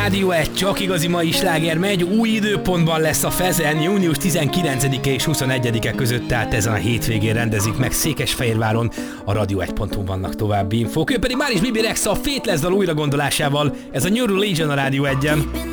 Rádió 1, csak igazi mai sláger megy, új időpontban lesz a Fezen, június 19-e és 21-e között, tehát ezen a hétvégén rendezik meg Székesfehérváron, a Radio1.hu vannak további infók. Ő pedig már is Bibi Rexa a Fateless dal újragondolásával, ez a New Religion a Rádió 1-en.